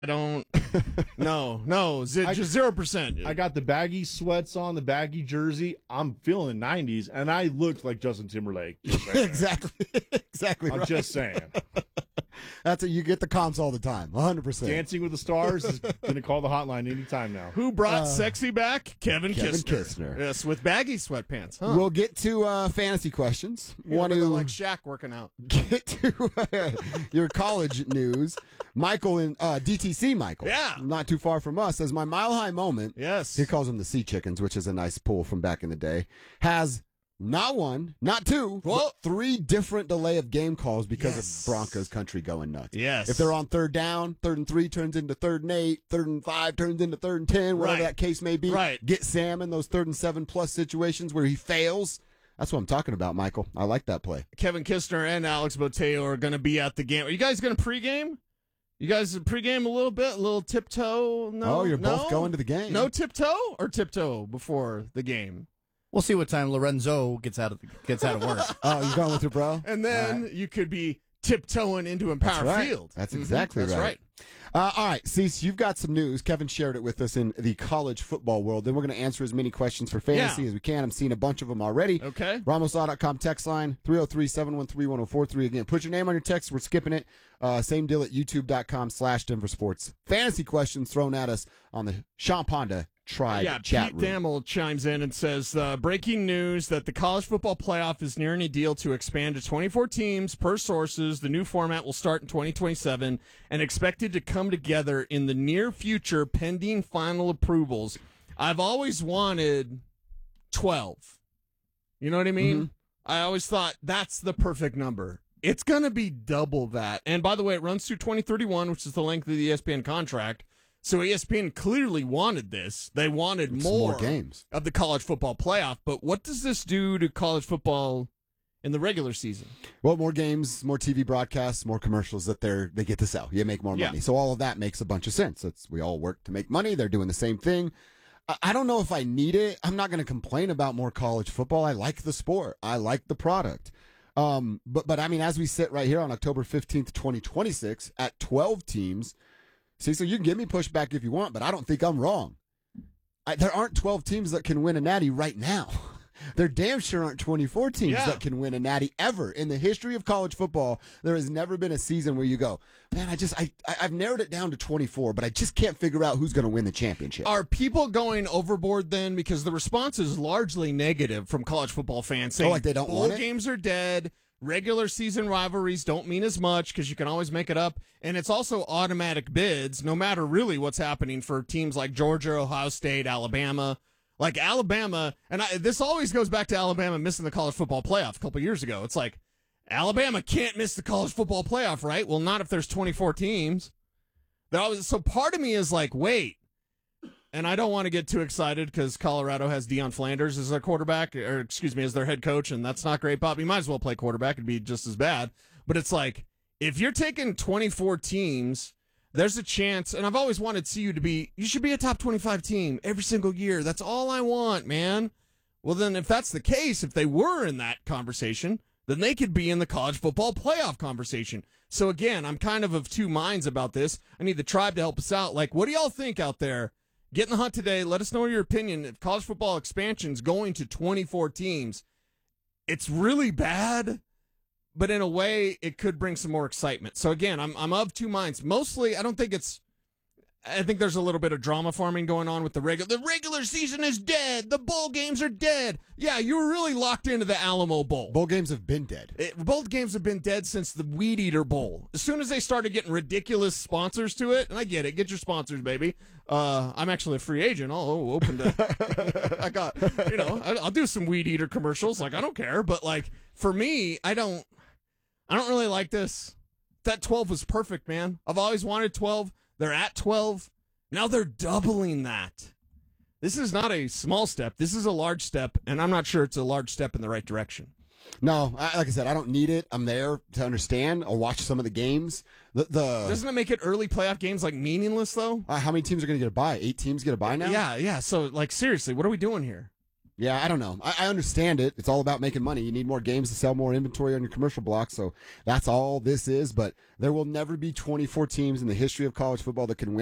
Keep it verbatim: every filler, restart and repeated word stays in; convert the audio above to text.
I don't. No, no, z- I- just zero percent. I got the baggy sweats on, the baggy jersey. I'm feeling the nineties, and I looked like Justin Timberlake. Just saying. exactly, exactly. I'm right. just saying. That's it. You get the comps all the time, one hundred percent. Dancing with the Stars is going to call the hotline anytime now. Who brought sexy back? Kevin, Kevin Kistner. Kistner. Yes, with baggy sweatpants. Huh? We'll get to uh, fantasy questions. Yeah, Want looking to like Shaq working out. get to uh, your college news. Michael in uh, D T C, Michael. Yeah. Not too far from us, says my mile high moment. Yes. He calls them the Sea Chickens, which is a nice pull from back in the day. Has not one, not two, Whoa. but three different delay of game calls because Yes. of Broncos country going nuts. Yes. If they're on third down, third and three turns into third and eight, third and five turns into third and ten, whatever Right. that case may be. Right. Get Sam in those third and seven plus situations where he fails. That's what I'm talking about, Michael. I like that play. Kevin Kistner and Alex Boteo are going to be at the game. Are you guys going to pregame? You guys pregame a little bit, a little tiptoe? No. Oh, you're no? both going to the game. No tiptoe or tiptoe before the game? We'll see what time Lorenzo gets out of the, gets out of work. Oh, you're going with your bro? And then you could be tiptoeing into Empower That's right. Field. That's Mhm. exactly That's right. Uh, all right, Cease, you've got some news. Kevin shared it with us in the college football world. Then we're going to answer as many questions for fantasy Yeah. as we can. I'm seeing a bunch of them already. Okay. Ramos Law dot com text line, three oh three, seven one three, one oh four three. Again, put your name on your text. We're skipping it. Uh, same deal at youtube.com slash Denver Sports. Fantasy questions thrown at us on the Sean Ponda Tribe Yeah, chat Pete room. Damel chimes in and says, uh, breaking news that the college football playoff is nearing a deal to expand to twenty-four teams per sources. The new format will start in twenty twenty-seven and expected to come together in the near future pending final approvals. I've always wanted twelve. You know what I mean? Mm-hmm. I always thought that's the perfect number. It's going to be double that. And by the way, it runs through twenty thirty-one, which is the length of the E S P N contract. So E S P N clearly wanted this. They wanted It's more, more games. of the college football playoff. But what does this do to college football in the regular season? Well, more games, more T V broadcasts, more commercials that they're they get to sell. You make more Yeah. money. So all of that makes a bunch of sense. It's, we all work to make money. They're doing the same thing. I, I don't know if I need it. I'm not going to complain about more college football. I like the sport. I like the product. Um, but but I mean, as we sit right here on October fifteenth, twenty twenty-six, at twelve teams. See, so you can give me pushback if you want, but I don't think I'm wrong. I, there aren't twelve teams that can win a natty right now. There damn sure aren't twenty-four teams Yeah. that can win a natty ever. In the history of college football, there has never been a season where you go, man, I just, I, I- I've narrowed it down to twenty-four, but I just can't figure out who's going to win the championship. Are people going overboard then? Because the response is largely negative from college football fans saying Oh, like they don't bowl want it? games are dead. Regular season rivalries don't mean as much because you can always make it up. And it's also automatic bids, no matter really what's happening for teams like Georgia, Ohio State, Alabama. Like Alabama, and I, this always goes back to Alabama missing the college football playoff a couple years ago. It's like, Alabama can't miss the college football playoff, right? Well, not if there's twenty-four teams. They're always, so part of me is like, wait. And I don't want to get too excited because Colorado has Deion Flanders as their quarterback, or excuse me, as their head coach, and that's not great, Bob. You might as well play quarterback. It'd be just as bad. But it's like, if you're taking twenty-four teams, there's a chance, and I've always wanted C U to be, you should be a top twenty-five team every single year. That's all I want, man. Well, then if that's the case, if they were in that conversation, then they could be in the college football playoff conversation. So again, I'm kind of of two minds about this. I need the tribe to help us out. Like, what do y'all think out there? Get in the hunt today. Let us know your opinion. If college football expansion's going to twenty-four teams, it's really bad, but in a way, it could bring some more excitement. So again, I'm I'm of two minds. Mostly, I don't think it's. I think there's a little bit of drama farming going on with the regular. The regular season is dead. The bowl games are dead. Yeah, you were really locked into the Alamo Bowl. Bowl games have been dead. It, both games have been dead since the Weed Eater Bowl. As soon as they started getting ridiculous sponsors to it, and I get it, get your sponsors, baby. Uh, I'm actually a free agent. I'll open to. I got, you know, I, I'll do some Weed Eater commercials. Like I don't care, but like for me, I don't, I don't really like this. That twelve was perfect, man. I've always wanted twelve. They're at twelve. Now they're doubling that. This is not a small step. This is a large step, and I'm not sure it's a large step in the right direction. No, I, like I said, I don't need it. I'm there to understand. I'll watch some of the games. The, the Doesn't it make it early playoff games like meaningless though? uh, how many teams are going to get a bye? Eight teams get a bye now? Yeah, yeah. So like seriously, what are we doing here? Yeah, I don't know. I, I understand it. It's all about making money. You need more games to sell more inventory on your commercial block. So that's all this is. But there will never be twenty-four teams in the history of college football that can win